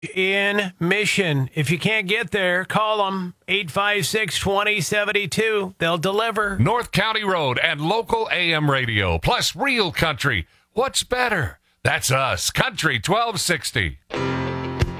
in Mission. If you can't get there, call them 856-2072. They'll deliver. North County Road and local AM radio, plus real country. What's better? That's us, Country 1260.